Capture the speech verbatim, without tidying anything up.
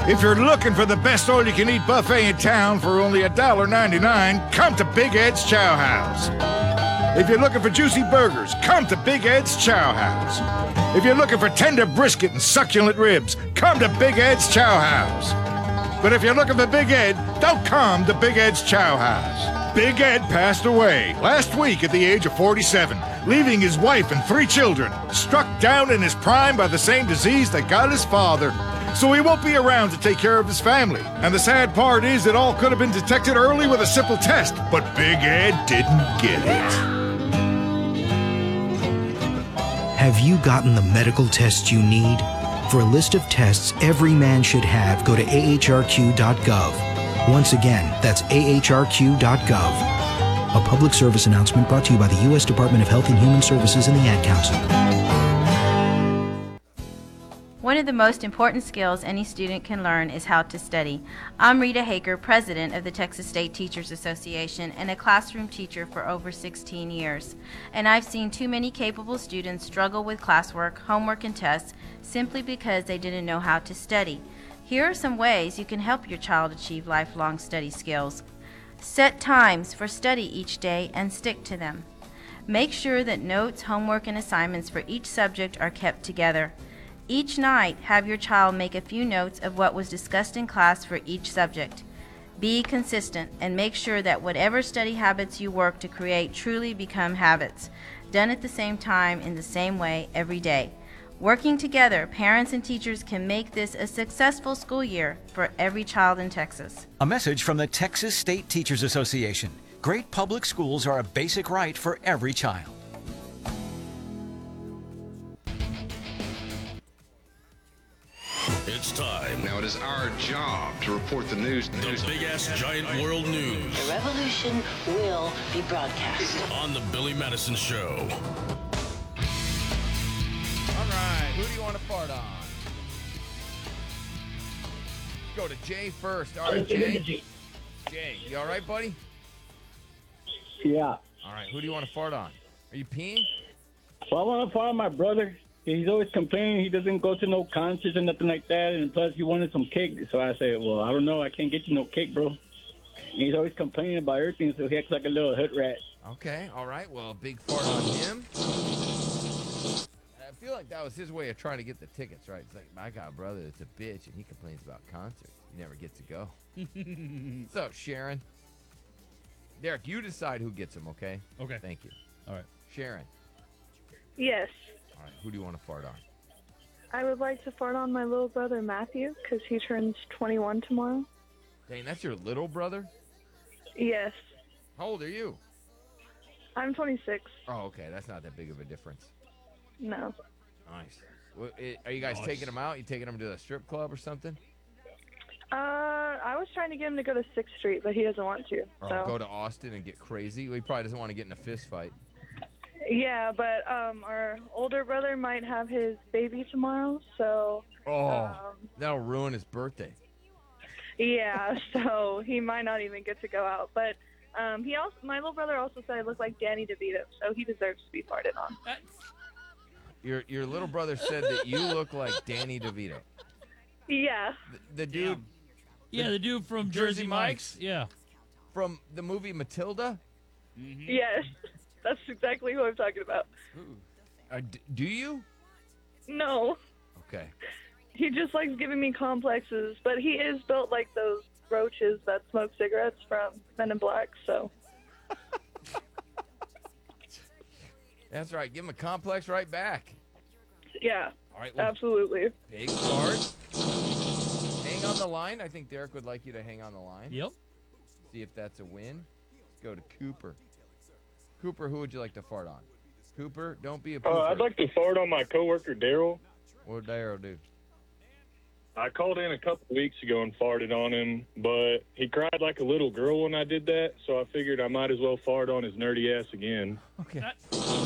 If you're looking for the best all-you-can-eat buffet in town for only one dollar ninety-nine, come to Big Ed's Chow House. If you're looking for juicy burgers, come to Big Ed's Chow House. If you're looking for tender brisket and succulent ribs, come to Big Ed's Chow House. But if you're looking for Big Ed, don't come to Big Ed's Chow House. Big Ed passed away last week at the age of forty-seven, leaving his wife and three children, struck down in his prime by the same disease that got his father. So he won't be around to take care of his family. And the sad part is it all could have been detected early with a simple test, but Big Ed didn't get it. Have you gotten the medical tests you need? For a list of tests every man should have, go to A H R Q dot gov. Once again, that's A H R Q dot gov. A public service announcement brought to you by the U S Department of Health and Human Services and the Ad Council. One of the most important skills any student can learn is how to study. I'm Rita Hager, president of the Texas State Teachers Association and a classroom teacher for over sixteen years. And I've seen too many capable students struggle with classwork, homework, and tests simply because they didn't know how to study. Here are some ways you can help your child achieve lifelong study skills. Set times for study each day and stick to them. Make sure that notes, homework, and assignments for each subject are kept together. Each night, have your child make a few notes of what was discussed in class for each subject. Be consistent and make sure that whatever study habits you work to create truly become habits, done at the same time in the same way every day. Working together, parents and teachers can make this a successful school year for every child in Texas. A message from the Texas State Teachers Association. Great public schools are a basic right for every child. It's time. Now it is our job to report the news. The big-ass giant world news. The revolution will be broadcast. On the Billy Madison Show. All right, who do you want to fart on? Go to Jay first. All right, Jay. Jay, you all right, buddy? Yeah. All right, who do you want to fart on? Are you peeing? Well, I want to fart on my brother. He's always complaining he doesn't go to no concerts and nothing like that, and plus he wanted some cake. So I said, well, I don't know. I can't get you no cake, bro. And he's always complaining about everything, so he acts like a little hood rat. Okay, all right. Well, a big fart on him. I feel like that was his way of trying to get the tickets, right? It's like, I got a brother that's a bitch, and he complains about concerts. He never gets to go. What's up, Sharon? Derek, you decide who gets them, okay? Okay. Thank you. All right. Sharon. Yes. All right, who do you want to fart on? I would like to fart on my little brother, Matthew, because he turns twenty-one tomorrow. Dang, that's your little brother? Yes. How old are you? I'm twenty-six. Oh, okay. That's not that big of a difference. No. Nice. Well, it, are you guys Nice. taking him out? You taking him to the strip club or something? Uh, I was trying to get him to go to sixth Street, but he doesn't want to. Or So. go to Austin and get crazy? Well, he probably doesn't want to get in a fist fight. Yeah, but um, our older brother might have his baby tomorrow, so. Oh, Um, that'll ruin his birthday. yeah, so he might not even get to go out. But um, he also, my little brother also said I look like Danny DeVito, so he deserves to be farted on. Your your little brother said that you look like Danny DeVito. Yeah. The, the dude Yeah, the dude from Jersey, Jersey Mike's. Mike's? Yeah. from the movie Matilda? Yes, that's exactly who I'm talking about. Uh, d- do you? No. Okay. He just likes giving me complexes, but he is built like those roaches that smoke cigarettes from Men in Black, so. That's right. Give him a complex right back. Yeah, All right. Well, absolutely. big fart. Hang on the line. I think Derek would like you to hang on the line. Yep. See if that's a win. Let's go to Cooper. Cooper, who would you like to fart on? Cooper, don't be a pooper. Uh, I'd like to fart on my coworker Daryl. What did Daryl do? I called in a couple weeks ago and farted on him, but he cried like a little girl when I did that, so I figured I might as well fart on his nerdy ass again. Okay.